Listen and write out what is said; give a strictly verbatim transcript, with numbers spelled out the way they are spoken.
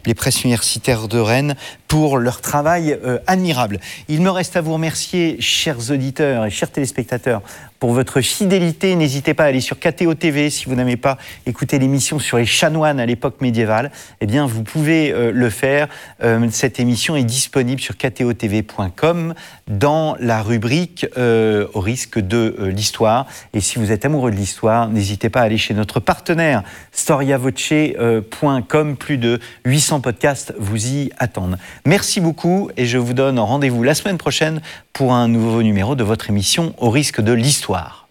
les presses universitaires de Rennes pour leur travail euh, admirable. Il me reste à vous remercier, chers auditeurs et chers téléspectateurs, pour votre fidélité. N'hésitez pas à aller sur K T O T V si vous n'avez pas écouté l'émission sur les chanoines à l'époque médiévale. Eh bien, vous pouvez euh, le faire. Euh, cette émission est disponible sur K T O T V point com dans la rubrique euh, au risque de euh, l'histoire. Et si vous êtes amoureux de l'histoire, n'hésitez pas à aller chez notre partenaire storia voce point com. Plus de huit cents podcasts vous y attendent. Merci beaucoup et je vous donne rendez-vous la semaine prochaine pour un nouveau numéro de votre émission Au risque de l'histoire.